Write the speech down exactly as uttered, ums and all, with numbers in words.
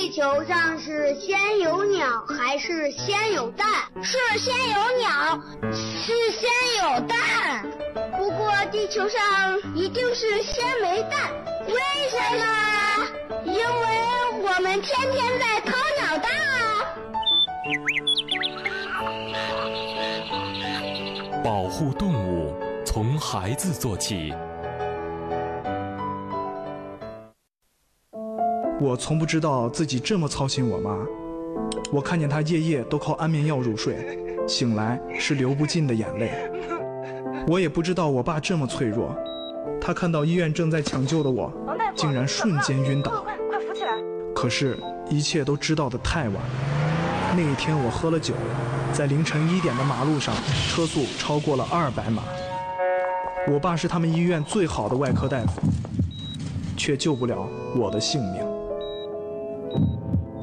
地球上是先有鸟还是先有蛋？ 是先有鸟，是先有蛋。 不过地球上一定是先没蛋， 为什么？ 因为我们天天在掏鸟蛋啊！ 保护动物从孩子做起。 我从不知道自己这么操心我妈，我看见她夜夜都靠安眠药入睡，醒来是流不尽的眼泪。我也不知道我爸这么脆弱，他看到医院正在抢救的我，竟然瞬间晕倒。 快快扶起来！ 可是，一切都知道得太晚。那一天我喝了酒，在凌晨一点的马路上，车速超过了二百码。我爸是他们医院最好的外科大夫，却救不了我的性命。